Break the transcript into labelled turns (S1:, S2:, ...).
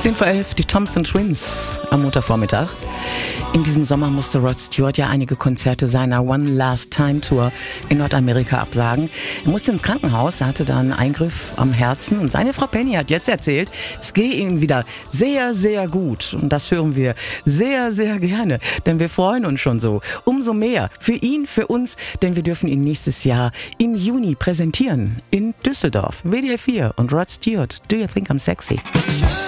S1: 10:11 die Thompson Twins am Montagvormittag. In diesem Sommer musste Rod Stewart ja einige Konzerte seiner One Last Time Tour in Nordamerika absagen. Er musste ins Krankenhaus, er hatte da einen Eingriff am Herzen und seine Frau Penny hat jetzt erzählt, es gehe ihm wieder sehr, sehr gut. Und das hören wir sehr, sehr gerne, denn wir freuen uns schon so. Umso mehr für ihn, für uns, denn wir dürfen ihn nächstes Jahr im Juni präsentieren in Düsseldorf. WDR 4 und Rod Stewart, Do You Think I'm Sexy?